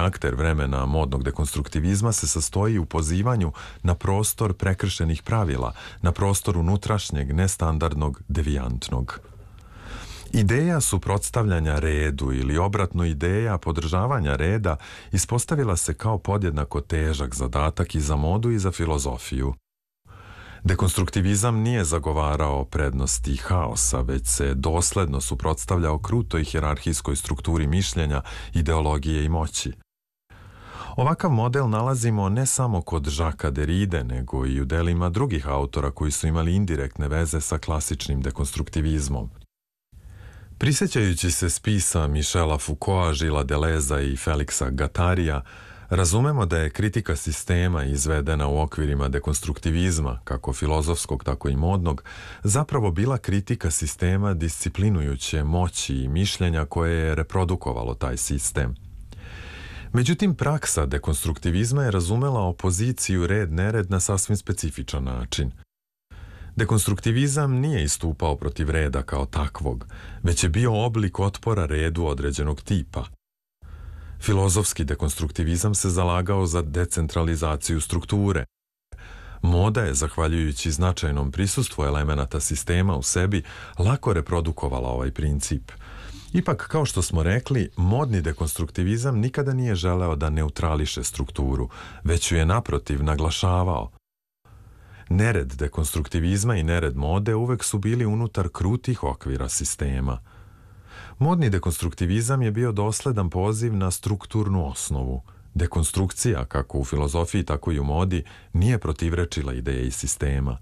karakter vremena modnog dekonstruktivizma se sastoji u pozivanju na prostor prekršenih pravila, na prostor unutrašnjeg, nestandardnog, devijantnog. Ideja suprotstavljanja redu ili obratno ideja podržavanja reda ispostavila se kao podjednako težak zadatak i za modu i za filozofiju. Dekonstruktivizam nije zagovarao prednosti haosa, već se dosledno suprotstavljao krutoj hijerarhijskoj strukturi mišljenja, ideologije i moći. Ovakav model nalazimo ne samo kod Žaka Deride, nego i u delima drugih autora koji su imali indirektne veze sa klasičnim dekonstruktivizmom. Prisjećajući se spisa Michela Foucaulta, Gilesa Deleuza i Felixa Guattarija, razumemo da je kritika sistema izvedena u okvirima dekonstruktivizma, kako filozofskog, tako i modnog, zapravo bila kritika sistema disciplinujuće moći i mišljenja koje je reprodukovalo taj sistem. Međutim, praksa dekonstruktivizma je razumela opoziciju red-nered na sasvim specifičan način. Dekonstruktivizam nije istupao protiv reda kao takvog, već je bio oblik otpora redu određenog tipa. Filozofski dekonstruktivizam se zalagao za decentralizaciju strukture. Moda je, zahvaljujući značajnom prisustvu elemenata sistema u sebi, lako reprodukovala ovaj princip. Ipak, kao što smo rekli, modni dekonstruktivizam nikada nije želeo da neutrališe strukturu, već ju je naprotiv naglašavao. Nered dekonstruktivizma i nered mode uvek su bili unutar krutih okvira sistema. Modni dekonstruktivizam je bio dosledan poziv na strukturnu osnovu. Dekonstrukcija, kako u filozofiji, tako i u modi, nije protivrečila ideji sistema.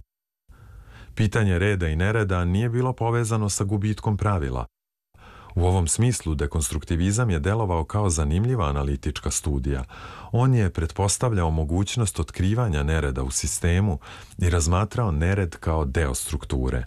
Pitanje reda i nereda nije bilo povezano sa gubitkom pravila. U ovom smislu dekonstruktivizam je delovao kao zanimljiva analitička studija. On je pretpostavljao mogućnost otkrivanja nereda u sistemu i razmatrao nered kao deo strukture.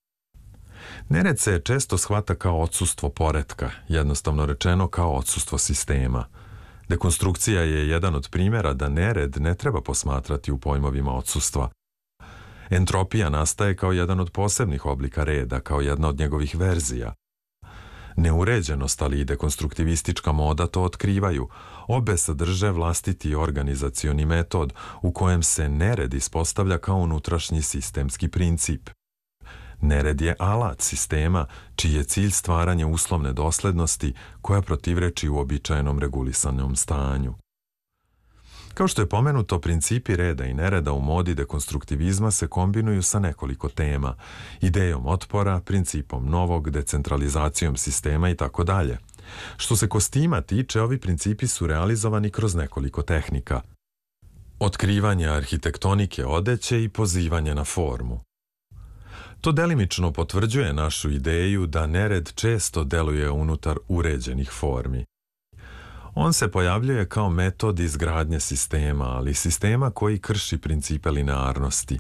Nered se često shvata kao odsustvo poretka, jednostavno rečeno kao odsustvo sistema. Dekonstrukcija je jedan od primjera da nered ne treba posmatrati u pojmovima odsustva. Entropija nastaje kao jedan od posebnih oblika reda, kao jedna od njegovih verzija. Neuređenost, ali i dekonstruktivistička moda to otkrivaju. Obe sadrže vlastiti organizacioni metod u kojem se nered ispostavlja kao unutrašnji sistemski princip. Nered je alat sistema čiji je cilj stvaranje uslovne doslednosti koja protivreči uobičajenom regulisanom stanju. Kao što je pomenuto, principi reda i nereda u modi dekonstruktivizma se kombinuju sa nekoliko tema, idejom otpora, principom novog, decentralizacijom sistema i tako dalje. Što se kostima tiče, ovi principi su realizovani kroz nekoliko tehnika. Otkrivanje arhitektonike odeće i pozivanje na formu. To delimično potvrđuje našu ideju da nered često deluje unutar uređenih formi. On se pojavljuje kao metod izgradnje sistema, ali sistema koji krši principe linearnosti.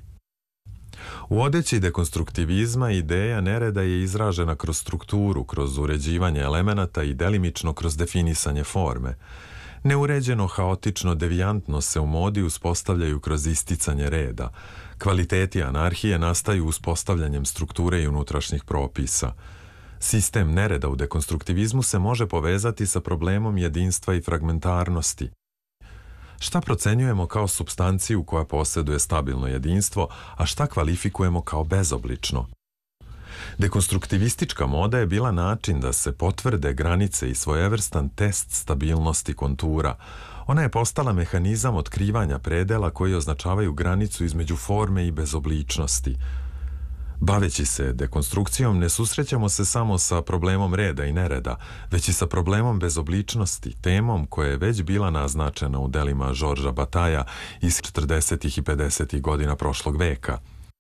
U odeći dekonstruktivizma ideja nereda je izražena kroz strukturu, kroz uređivanje elemenata i delimično kroz definisanje forme. Neuređeno, haotično, devijantno se u modi uspostavljaju kroz isticanje reda. Kvaliteti anarhije nastaju uspostavljanjem strukture i unutrašnjih propisa. Sistem nereda u dekonstruktivizmu se može povezati sa problemom jedinstva i fragmentarnosti. Šta procenjujemo kao supstanciju koja posjeduje stabilno jedinstvo, a šta kvalifikujemo kao bezoblično? Dekonstruktivistička moda je bila način da se potvrde granice i svojevrstan test stabilnosti kontura. Ona je postala mehanizam otkrivanja predela koji označavaju granicu između forme i bezobličnosti. Baveći se dekonstrukcijom ne susrećemo se samo sa problemom reda i nereda, već i sa problemom bezobličnosti, temom koja je već bila naznačena u delima Georgesa Batailla iz 40. i 50. godina prošlog veka.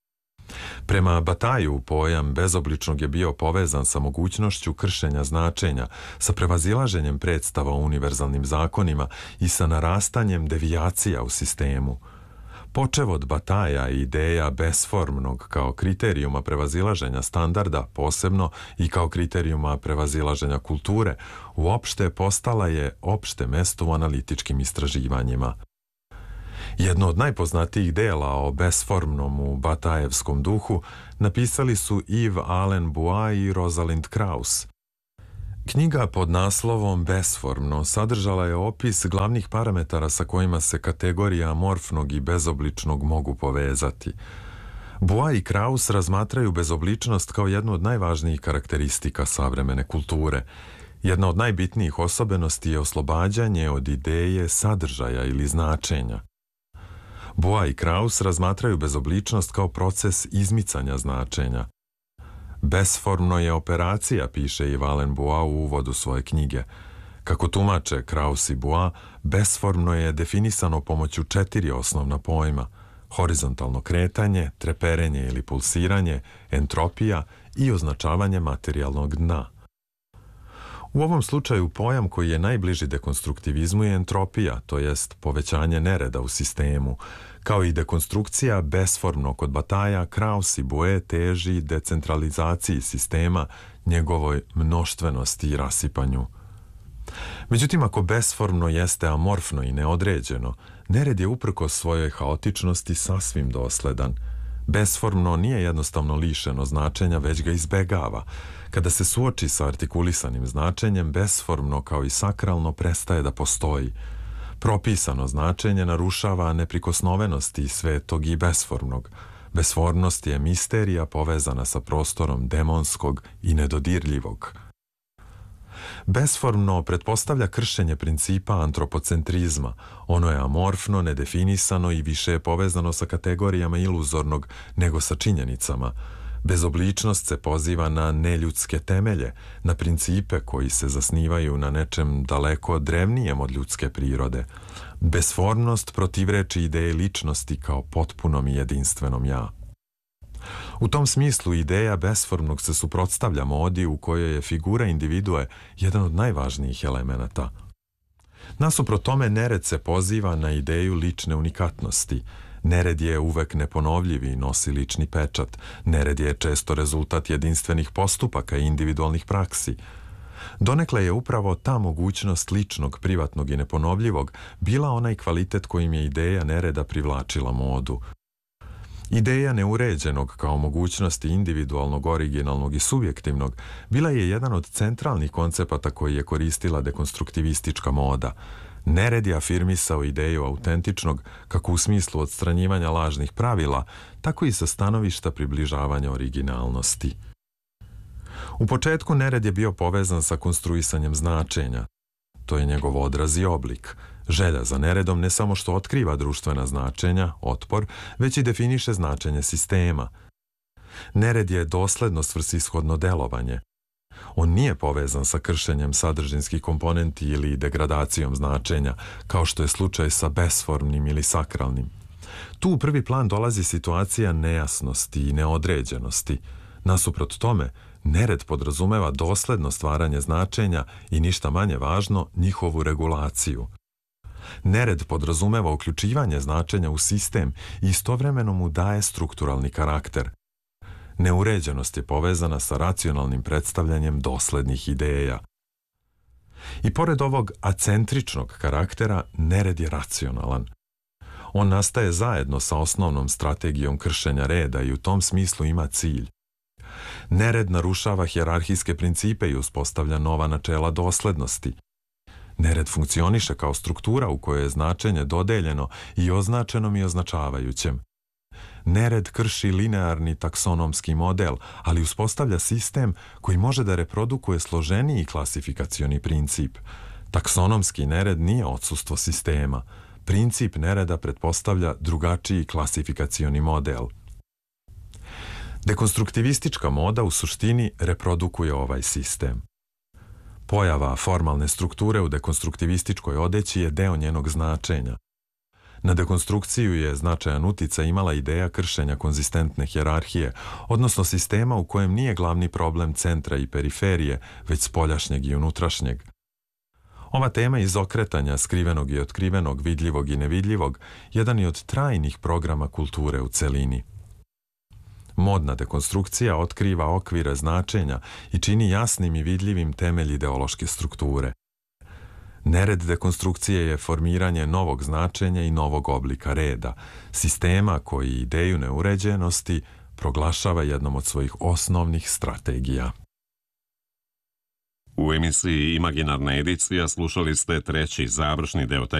Prema Bataillu pojam bezobličnog je bio povezan sa mogućnošću kršenja značenja, sa prevazilaženjem predstava o univerzalnim zakonima i sa narastanjem devijacija u sistemu. Počev od Batailla ideja besformnog kao kriterijuma prevazilaženja standarda, posebno i kao kriterijuma prevazilaženja kulture, uopšte postala je opšte mesto u analitičkim istraživanjima. Jedno od najpoznatijih dela o besformnom u Bataillevskom duhu napisali su Yves Alain Bouy i Rosalind Krauss. Knjiga pod naslovom Besformno sadržala je opis glavnih parametara sa kojima se kategorije amorfnog i bezobličnog mogu povezati. Bois i Krauss razmatraju bezobličnost kao jednu od najvažnijih karakteristika savremene kulture. Jedna od najbitnijih osobenosti je oslobađanje od ideje, sadržaja ili značenja. Bois i Krauss razmatraju bezobličnost kao proces izmicanja značenja. Besformno je operacija, piše i Valen Bois u uvodu svoje knjige. Kako tumače Krauss i Bois, besformno je definisano pomoću 4 osnovna pojma: horizontalno kretanje, treperenje ili pulsiranje, entropija i označavanje materijalnog dna. U ovom slučaju pojam koji je najbliži dekonstruktivizmu je entropija, to jest povećanje nereda u sistemu. Kao i dekonstrukcija besformno kod Bataja, Krauss i Bois teži decentralizaciji sistema, njegovoj mnoštvenosti i rasipanju. Međutim, ako besformno jeste amorfno i neodređeno, nered je uprkos svojoj haotičnosti sasvim dosledan. Besformno nije jednostavno lišeno značenja, već ga izbegava. Kada se suoči sa artikulisanim značenjem, besformno kao i sakralno prestaje da postoji. Propisano značenje narušava neprikosnovenosti svetog i besformnog. Besformnost je misterija povezana sa prostorom demonskog i nedodirljivog. Besformno pretpostavlja kršenje principa antropocentrizma. Ono je amorfno, nedefinisano i više je povezano sa kategorijama iluzornog nego sa činjenicama. Bezobličnost se poziva na neljudske temelje, na principe koji se zasnivaju na nečem daleko drevnijem od ljudske prirode. Besformnost protivreči ideje ličnosti kao potpunom i jedinstvenom ja. U tom smislu ideja besformnog se suprotstavlja modi u kojoj je figura individue jedan od najvažnijih elemenata. Nasuprot tome, nered se poziva na ideju lične unikatnosti. Nered je uvek neponovljiv i nosi lični pečat. Nered je često rezultat jedinstvenih postupaka i individualnih praksi. Donekle je upravo ta mogućnost ličnog, privatnog i neponovljivog bila onaj kvalitet kojim je ideja nereda privlačila modu. Ideja neuređenog kao mogućnosti individualnog, originalnog i subjektivnog bila je jedan od centralnih koncepata koji je koristila dekonstruktivistička moda. Nered je afirmisao ideju autentičnog kako u smislu odstranjivanja lažnih pravila, tako i sa stanovišta približavanja originalnosti. U početku nered je bio povezan sa konstruisanjem značenja. To je njegov odraz i oblik. Želja za neredom ne samo što otkriva društvena značenja, otpor, već i definiše značenje sistema. Nered je dosledno svrsishodno delovanje. On nije povezan sa kršenjem sadržinskih komponenti ili degradacijom značenja, kao što je slučaj sa besformnim ili sakralnim. Tu u prvi plan dolazi situacija nejasnosti i neodređenosti. Nasuprot tome, nered podrazumeva dosledno stvaranje značenja i, ništa manje važno, njihovu regulaciju. Nered podrazumeva uključivanje značenja u sistem i istovremeno mu daje strukturalni karakter. Neuređenost je povezana sa racionalnim predstavljanjem doslednih ideja. I pored ovog acentričnog karaktera, nered je racionalan. On nastaje zajedno sa osnovnom strategijom kršenja reda i u tom smislu ima cilj. Nered narušava hijerarhijske principe i uspostavlja nova načela doslednosti. Nered funkcioniše kao struktura u kojoj je značenje dodeljeno i označenom i označavajućem. Nered krši linearni taksonomski model, ali uspostavlja sistem koji može da reprodukuje složeniji klasifikacioni princip. Taksonomski nered nije odsustvo sistema. Princip nereda pretpostavlja drugačiji klasifikacioni model. Dekonstruktivistička moda u suštini reprodukuje ovaj sistem. Pojava formalne strukture u dekonstruktivističkoj odeći je deo njenog značenja. Na dekonstrukciju je značajan uticaj imala ideja kršenja konzistentne hijerarhije, odnosno sistema u kojem nije glavni problem centra i periferije, već spoljašnjeg i unutrašnjeg. Ova tema izokretanja skrivenog i otkrivenog, vidljivog i nevidljivog, jedan je od trajnih programa kulture u celini. Modna dekonstrukcija otkriva okvire značenja i čini jasnim i vidljivim temelj ideološke strukture. Nered dekonstrukcije je formiranje novog značenja i novog oblika reda, sistema koji ideju neuređenosti proglašava jednom od svojih osnovnih strategija. U emisiji Imaginarna edicija slušali ste treći završni deo teksta